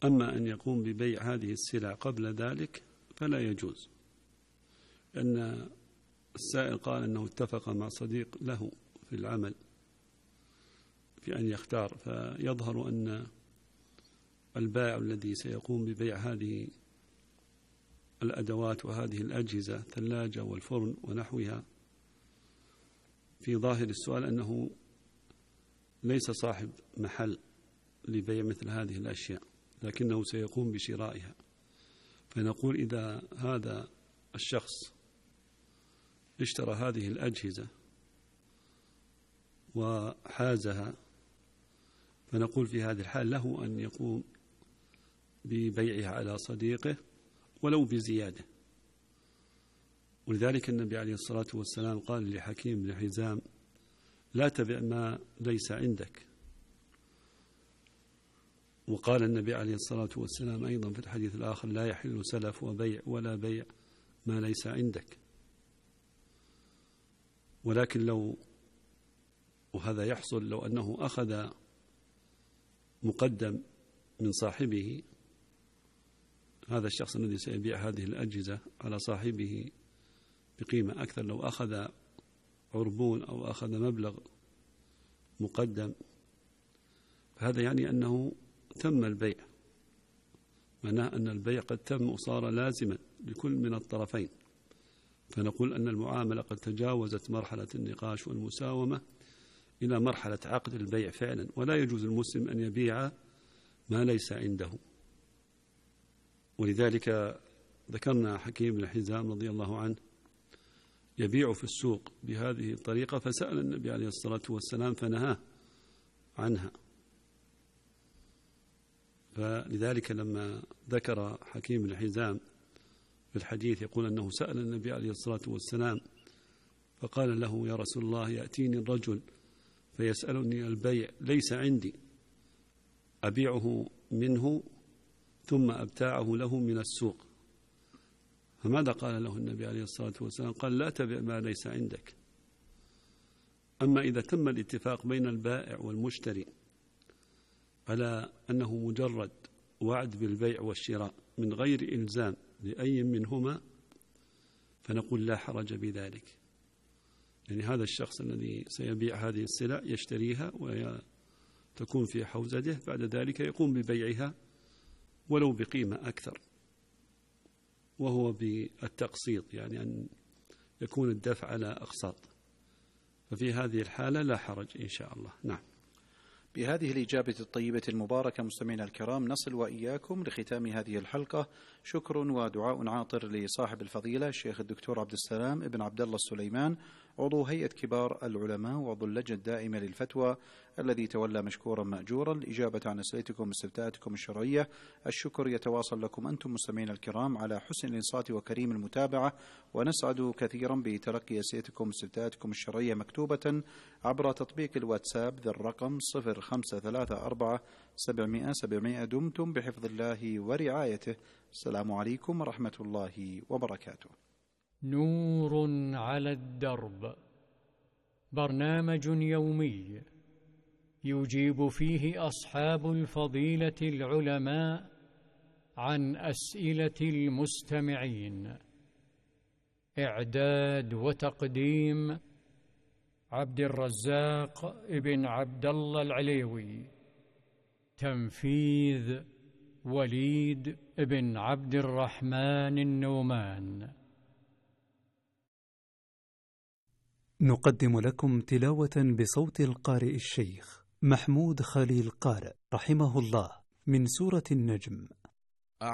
أما أن يقوم ببيع هذه السلع قبل ذلك فلا يجوز، لأن السائل قال أنه اتفق مع صديق له في العمل في أن يختار، فيظهر أن البائع الذي سيقوم ببيع هذه الأدوات وهذه الأجهزة الثلاجة والفرن ونحوها، في ظاهر السؤال أنه ليس صاحب محل لبيع مثل هذه الأشياء، لكنه سيقوم بشرائها. فنقول إذا هذا الشخص اشترى هذه الأجهزة وحازها، فنقول في هذه الحال له أن يقوم ببيعها على صديقه ولو بزيادة. ولذلك النبي عليه الصلاة والسلام قال لحكيم بن حزام: لا تبع ما ليس عندك. وقال النبي عليه الصلاة والسلام أيضا في الحديث الآخر: لا يحل سلف وبيع ولا بيع ما ليس عندك. ولكن لو، وهذا يحصل لو أنه أخذ مقدم من صاحبه، هذا الشخص الذي سيبيع هذه الأجهزة على صاحبه بقيمة أكثر، لو أخذ عربون أو أخذ مبلغ مقدم، فهذا يعني أنه تم البيع، معناه أن البيع قد تم وصار لازما لكل من الطرفين. فنقول أن المعاملة قد تجاوزت مرحلة النقاش والمساومة إلى مرحلة عقد البيع فعلا، ولا يجوز المسلم أن يبيع ما ليس عنده. ولذلك ذكرنا حكيم بن حزام رضي الله عنه يبيع في السوق بهذه الطريقة، فسأل النبي عليه الصلاة والسلام فنهاه عنها. فلذلك لما ذكر حكيم بن حزام في الحديث يقول أنه سأل النبي عليه الصلاة والسلام فقال له: يا رسول الله، يأتيني الرجل فيسألني البيع ليس عندي، أبيعه منه ثم أبتاعه له من السوق. فماذا قال له النبي عليه الصلاة والسلام؟ قال: لا تبع ما ليس عندك. أما إذا تم الاتفاق بين البائع والمشتري على أنه مجرد وعد بالبيع والشراء من غير إلزام لأي منهما، فنقول لا حرج بذلك. يعني هذا الشخص الذي سيبيع هذه السلع يشتريها وتكون في حوزته، بعد ذلك يقوم ببيعها ولو بقيمة أكثر، وهو بالتقسيط، يعني أن يكون الدفع على أقساط. ففي هذه الحالة لا حرج إن شاء الله. نعم. بهذه الإجابة الطيبة المباركة مستمعينا الكرام نصل وإياكم لختام هذه الحلقة. شكر ودعاء عاطر لصاحب الفضيلة الشيخ الدكتور عبد السلام ابن عبد الله السليمان، عضو هيئة كبار العلماء وعضو اللجنة الدائمة للفتوى، الذي تولى مشكورا مأجورا الإجابة عن أسئلتكم واستفتاءاتكم الشرعية. الشكر يتواصل لكم أنتم مستمعين الكرام على حسن الإنصات وكريم المتابعة، ونسعد كثيرا بتلقي أسئلتكم واستفتاءاتكم الشرعية مكتوبة عبر تطبيق الواتساب ذي الرقم 0534 دمتم بحفظ الله ورعايته. السلام عليكم ورحمة الله وبركاته. نور على الدرب، برنامج يومي يجيب فيه أصحاب الفضيلة العلماء عن أسئلة المستمعين. إعداد وتقديم عبد الرزاق ابن عبد الله العليوي. تنفيذ وليد ابن عبد الرحمن النومان. نقدم لكم تلاوة بصوت القارئ الشيخ محمود خليل قارئ رحمه الله من سورة النجم.